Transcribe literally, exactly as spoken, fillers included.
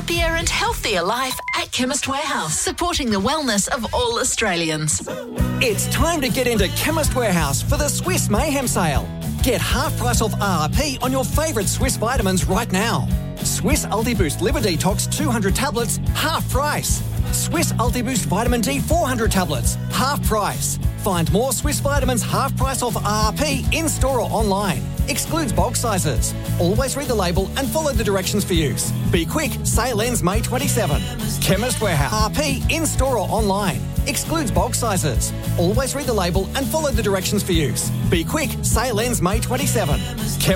happier and healthier life at Chemist Warehouse, supporting the wellness of all Australians. It's time to get into Chemist Warehouse for the Swiss Mayhem sale. Get half price off R R P on your favourite Swiss vitamins right now. Swiss Ultiboost Liver Detox two hundred tablets, half price. Swiss Ultiboost Vitamin D four hundred tablets, half price. Find more Swiss vitamins half price off R R P in-store or online. Excludes bulk sizes. Always read the label and follow the directions for use. Be quick, sale ends May twenty-seventh. Chemist Warehouse, R R P in-store or online. Excludes bulk sizes. Always read the label and follow the directions for use. Be quick, sale ends May twenty-seventh.